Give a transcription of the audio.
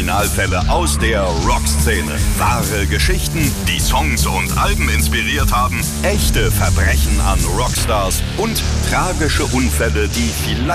Kriminalfälle aus der Rockszene. Wahre Geschichten, die Songs und Alben inspiriert haben. Echte Verbrechen an Rockstars und tragische Unfälle, die vielleicht